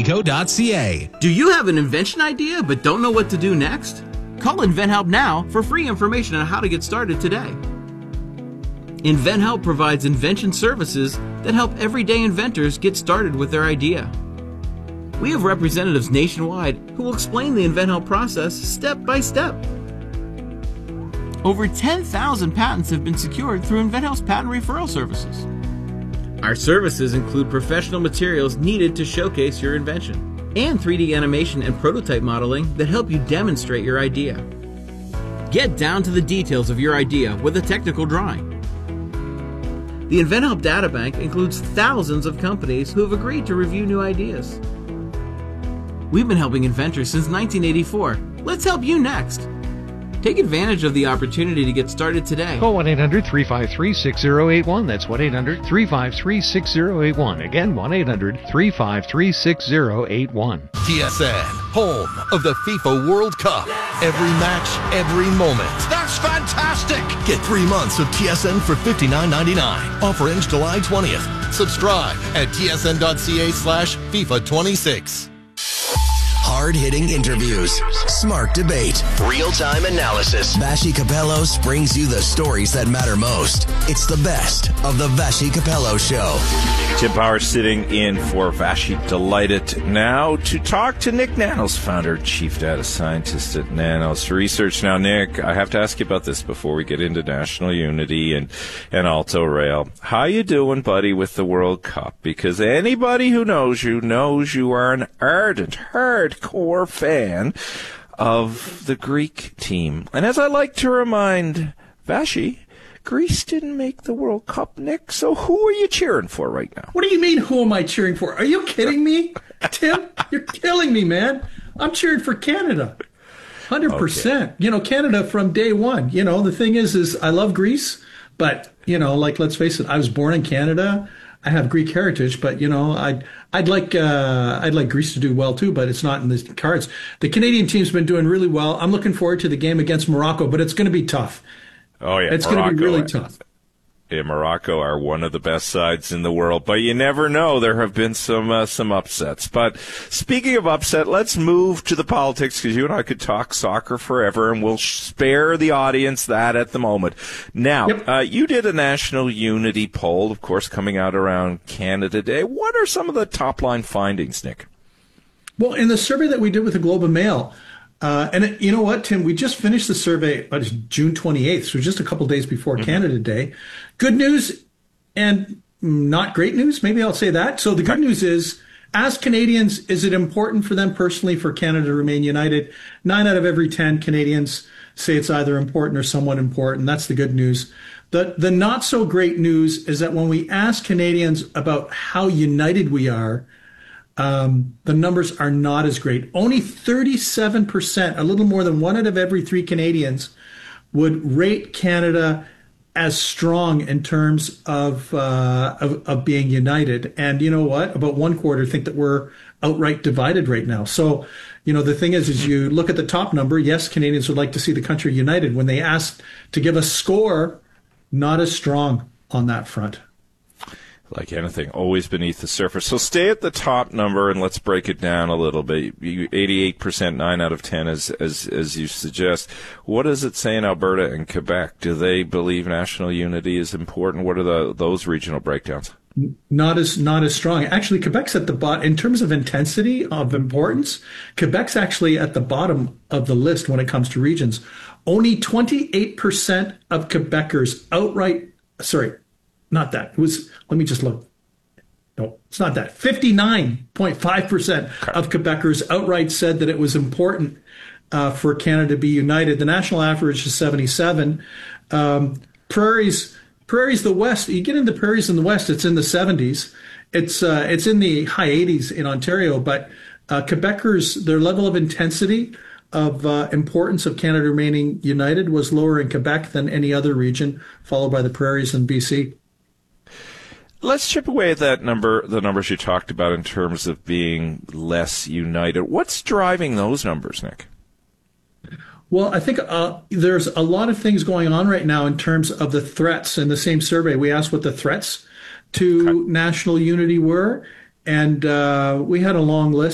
VASHECO.ca. Do you have an invention idea but don't know what to do next? Call InventHelp now for free information on how to get started today. InventHelp provides invention services that help everyday inventors get started with their idea. We have representatives nationwide who will explain the InventHelp process step by step. Over 10,000 patents have been secured through InventHelp's patent referral services. Our services include professional materials needed to showcase your invention and 3D animation and prototype modeling that help you demonstrate your idea. Get down to the details of your idea with a technical drawing. The InventHelp Databank includes thousands of companies who have agreed to review new ideas. We've been helping inventors since 1984. Let's help you next. Take advantage of the opportunity to get started today. Call 1-800-353-6081. That's 1-800-353-6081. Again, 1-800-353-6081. TSN, home of the FIFA World Cup. Every match, every moment. That's fantastic! Get 3 months of TSN for $59.99. Offer ends July 20th. Subscribe at tsn.ca/FIFA26. Hard-hitting interviews, smart debate, real-time analysis. Vassy Capellos brings you the stories that matter most. It's the best of the Vassy Capello Show. Tim Power sitting in for Vassy. Delighted now to talk to Nick Nanos, founder, chief data scientist at Nanos Research. Now, Nick, I have to ask you about this before we get into national unity and Alto Rail. How you doing, buddy, with the World Cup? Because anybody who knows you are an ardent, hardcore fan of the Greek team. And as I like to remind Vassy, Greece didn't make the World Cup, Nick, so who are you cheering for right now? What do you mean, who am I cheering for? Are you kidding me? Tim, you're killing me, man. I'm cheering for Canada. 100%. Okay. You know, Canada from day one. You know, the thing is I love Greece, but, you know, like, let's face it, I was born in Canada. I have Greek heritage, but, you know, I'd like Greece to do well too, but it's not in the cards. The Canadian team's been doing really well. I'm looking forward to the game against Morocco, but it's going to be tough. Oh, yeah. It's going to be really tough. Yeah, Morocco are one of the best sides in the world, but you never know. There have been some upsets. But speaking of upset, let's move to the politics, because you and I could talk soccer forever, and we'll spare the audience that at the moment. Now, you did a national unity poll, of course, coming out around Canada Day. What are some of the top-line findings, Nick? Well, in the survey that we did with the Globe and Mail, and you know what, Tim? We just finished the survey on June 28th, so just a couple days before Canada Day. Good news and not great news. Maybe I'll say that. So the good news is, as Canadians, is it important for them personally for Canada to remain united? 9 out of every 10 Canadians say it's either important or somewhat important. That's the good news. The not so great news is that when we ask Canadians about how united we are, the numbers are not as great. Only 37%, a little more than 1 out of every 3 Canadians, would rate Canada as strong in terms of being united. And you know what? About 1/4 think that we're outright divided right now. So, you know, the thing is you look at the top number. Yes, Canadians would like to see the country united. When they asked to give a score, not as strong on that front. Like anything, always beneath the surface. So stay at the top number and let's break it down a little bit. 88%, 9 out of 10, as you suggest. What does it say in Alberta and Quebec? Do they believe national unity is important? What are those regional breakdowns? Not as strong. Actually, Quebec's at the bottom in terms of intensity of importance. Quebec's actually at the bottom of the list when it comes to regions. Only 28% of Quebecers outright. Sorry. Not that. It was, let me just look. No, it's not that. 59.5% of Quebecers outright said that it was important for Canada to be united. The national average is 77. Prairies, the West, you get into prairies in the West, it's in the 70s. It's in the high 80s in Ontario, but Quebecers, their level of intensity of importance of Canada remaining united was lower in Quebec than any other region, followed by the prairies in BC. Let's chip away at that number, the numbers you talked about in terms of being less united. What's driving those numbers, Nick? Well, I think there's a lot of things going on right now in terms of the threats. In the same survey, we asked what the threats to national unity were, and we had a long list.